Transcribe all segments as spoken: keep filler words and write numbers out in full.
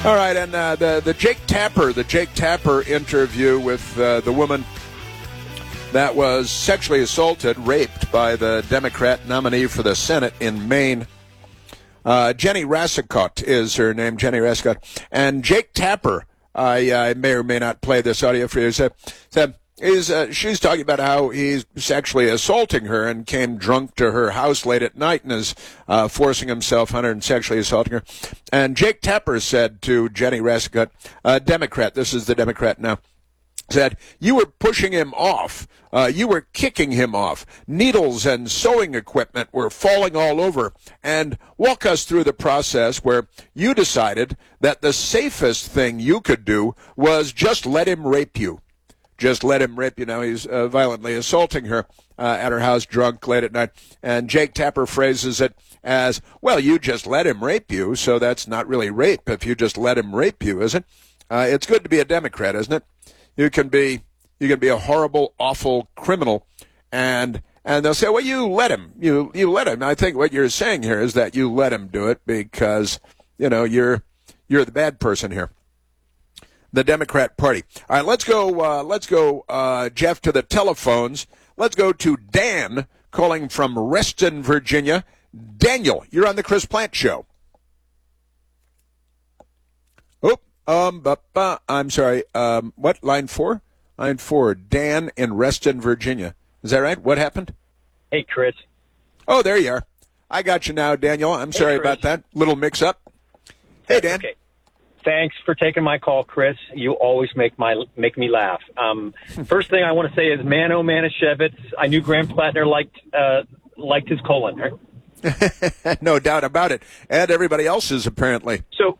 All right, and uh, the the Jake Tapper, the Jake Tapper interview with uh, the woman that was sexually assaulted, raped by the Democrat nominee for the Senate in Maine. Uh, Jenny Rassicot is her name, Jenny Rassicot. And Jake Tapper, I, I may or may not play this audio for you, said, said is, uh, she's talking about how he's sexually assaulting her and came drunk to her house late at night and is uh, forcing himself on her and sexually assaulting her. And Jake Tapper said to Jenny Rassicot, a Democrat, this is the Democrat now, said, you were pushing him off. Uh, you were kicking him off. Needles and sewing equipment were falling all over. And walk us through the process where you decided that the safest thing you could do was just let him rape you. Just let him rape you. Now he's uh, violently assaulting her uh, at her house drunk late at night. And Jake Tapper phrases it as, well, you just let him rape you, so that's not really rape if you just let him rape you, is it? Uh, it's good to be a Democrat, isn't it? You can be you can be a horrible, awful criminal, and and they'll say, well, you let him. You you let him. I think what you're saying here is that you let him do it because, you know, you're you're the bad person here. The Democrat Party. All right, let's go, uh, let's go, uh, Jeff, to the telephones. Let's go to Dan calling from Reston, Virginia. Daniel, you're on the Chris Plante Show. Oh. Um, but, uh, I'm sorry. Um, what? Line four? Line four. Dan in Reston, Virginia. Is that right? What happened? Hey, Chris. Oh, there you are. I got you now, Daniel. I'm hey, sorry Chris. about that. Little mix-up. Hey, Dan. Okay. Thanks for taking my call, Chris. You always make my make me laugh. Um, first thing I want to say is, man, oh, Manischewitz. I knew Graham Plattner liked uh, liked his colon. Right? No doubt about it. And everybody else's, apparently. So.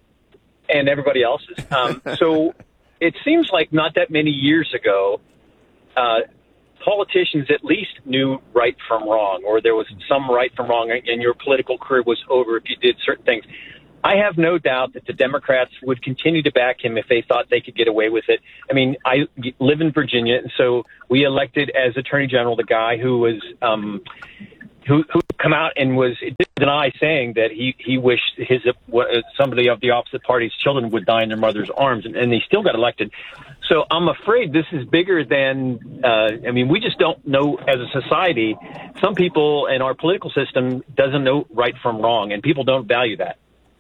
And everybody else's. Um, so it seems like not that many years ago, uh, politicians at least knew right from wrong, or there was some right from wrong, and your political career was over if you did certain things. I have no doubt that the Democrats would continue to back him if they thought they could get away with it. I mean, I live in Virginia, and so we elected as Attorney General the guy who was um, who, who come out and was deny saying that he, he wished his somebody of the opposite party's children would die in their mother's arms, and, and he still got elected. So I'm afraid this is bigger than, uh, I mean, we just don't know as a society. Some people in our political system doesn't know right from wrong, and people don't value that.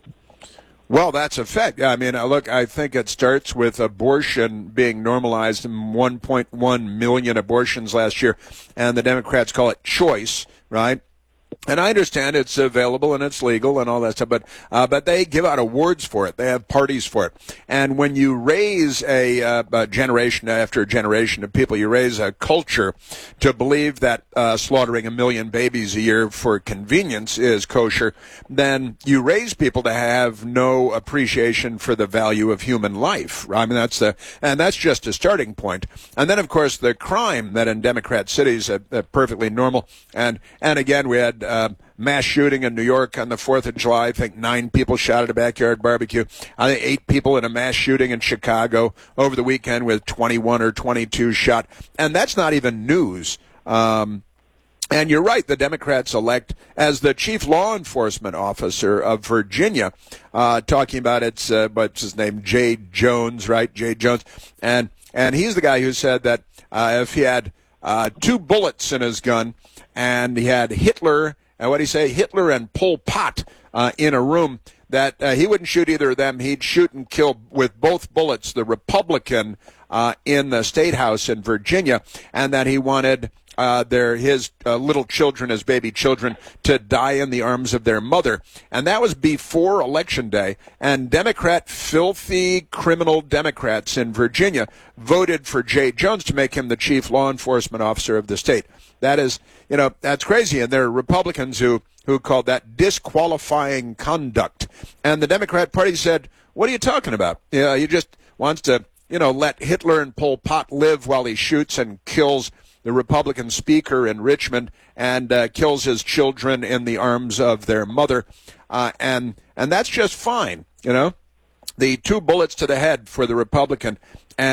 Well, that's a fact. I mean, look, I think it starts with abortion being normalized, one point one million abortions last year, and the Democrats call it choice, right? And I understand it's available and it's legal and all that stuff, but uh, but they give out awards for it. They have parties for it. And when you raise a, uh, a generation after generation of people, you raise a culture to believe that uh, slaughtering a million babies a year for convenience is kosher, then you raise people to have no appreciation for the value of human life. I mean, that's the and that's just a starting point. And then, of course, the crime that in Democrat cities are, are perfectly normal. And and again, we had Uh, mass shooting in New York on the fourth of July. I think nine people shot at a backyard barbecue. I think eight people in a mass shooting in Chicago over the weekend with twenty-one or twenty-two shot. And that's not even news. Um, and you're right, the Democrats elect as the chief law enforcement officer of Virginia, uh, talking about it's, uh, what's his name, Jay Jones, right? Jay Jones. And, and he's the guy who said that uh, if he had uh, two bullets in his gun and he had Hitler, and what do you say, Hitler and Pol Pot uh, in a room, that uh, he wouldn't shoot either of them. He'd shoot and kill with both bullets the Republican uh, in the State House in Virginia, and that he wanted uh, their his uh, little children, his baby children, to die in the arms of their mother. And that was before Election Day. And Democrat, filthy criminal Democrats in Virginia voted for Jay Jones to make him the chief law enforcement officer of the state. That is, you know, that's crazy. And there are Republicans who, who called that disqualifying conduct. And the Democrat Party said, what are you talking about? You know, he just wants to, you know, let Hitler and Pol Pot live while he shoots and kills the Republican speaker in Richmond and uh, kills his children in the arms of their mother. Uh, and and that's just fine, you know. The two bullets to the head for the Republican. And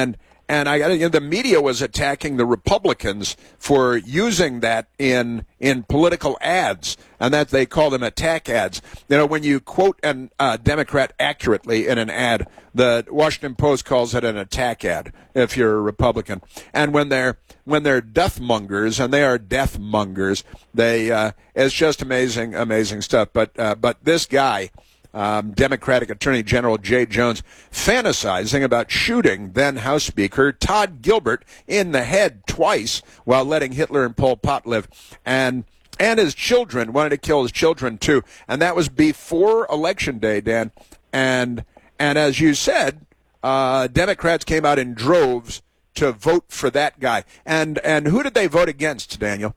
and I, you know, the media was attacking the Republicans for using that in in political ads, and that they call them attack ads. You know, when you quote a uh, Democrat accurately in an ad, the Washington Post calls it an attack ad if you're a Republican. And when they're when they're death mongers, and they are death mongers, they uh, it's just amazing, amazing stuff. But uh, but this guy. Um, Democratic Attorney General Jay Jones fantasizing about shooting then House Speaker Todd Gilbert in the head twice while letting Hitler and Pol Pot live, and and his children, wanted to kill his children too, and that was before Election Day, Dan. And and as you said, uh, Democrats came out in droves to vote for that guy. And and who did they vote against, Daniel?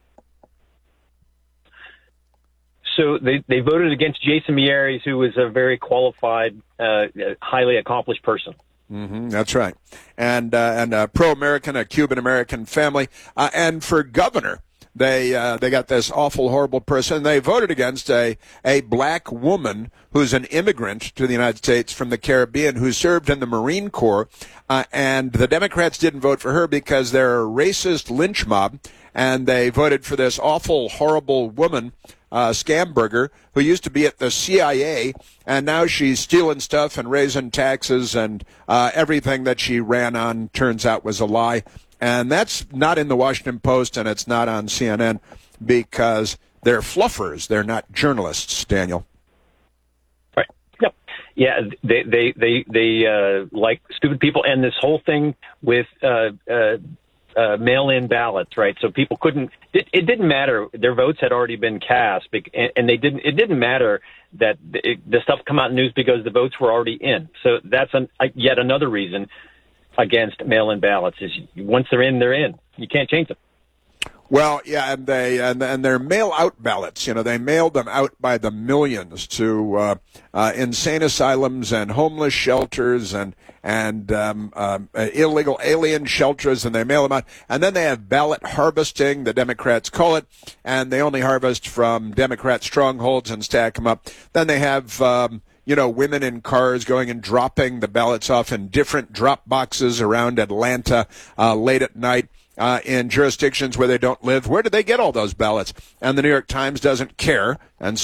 So they, they voted against Jason Miyares, who was a very qualified, uh, highly accomplished person. Mm-hmm, that's right. And uh, and a pro-American, a Cuban-American family. Uh, and for governor, they uh, they got this awful, horrible person. They voted against a, a black woman who's an immigrant to the United States from the Caribbean who served in the Marine Corps. Uh, and the Democrats didn't vote for her because they're a racist lynch mob. And they voted for this awful, horrible woman, uh, Scamberger, who used to be at the C I A, and now she's stealing stuff and raising taxes, and uh, everything that she ran on turns out was a lie. And that's not in the Washington Post, and it's not on C N N because they're fluffers. They're not journalists, Daniel. Right. Yep. Yeah, they they they they uh, like stupid people, and this whole thing with uh, uh, uh, mail-in ballots, right? So people couldn't. It, it didn't matter. Their votes had already been cast, and, and they didn't. It didn't matter that it, the stuff come out in the news because the votes were already in. So that's an, uh, yet another reason against mail-in ballots is once they're in, they're in. You can't change them. Well, yeah, and they and, and they're mail-out ballots. You know, they mailed them out by the millions to uh, uh, insane asylums and homeless shelters and and um, um, uh, illegal alien shelters, and they mail them out. And then they have ballot harvesting, the Democrats call it, and they only harvest from Democrat strongholds and stack them up. Then they have um, you know, women in cars going and dropping the ballots off in different drop boxes around Atlanta uh, late at night. Uh, in jurisdictions where they don't live. Where do they get all those ballots? And the New York Times doesn't care, and